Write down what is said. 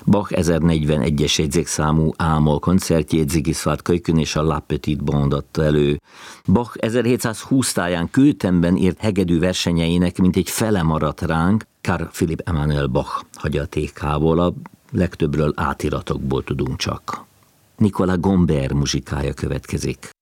Bach 1041-es jegyzékszámú A-moll koncertjét Sigismund Köykön és a La Petite Bande adta elő. Bach 1720 táján Köthenben írt hegedű versenyeinek mintegy fele maradt ránk, Karl Philipp Emanuel Bach hagyatékából, a legtöbbről átiratokból tudunk csak. Nicolas Gombert muzsikája következik.